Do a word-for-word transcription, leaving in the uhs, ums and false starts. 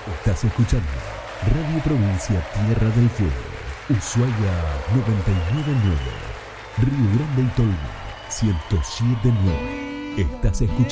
Estás escuchando Radio Provincia Tierra del Fuego, Ushuaia noventa y nueve punto nueve, Río Grande y Tolwyn ciento siete punto nueve. Estás escuchando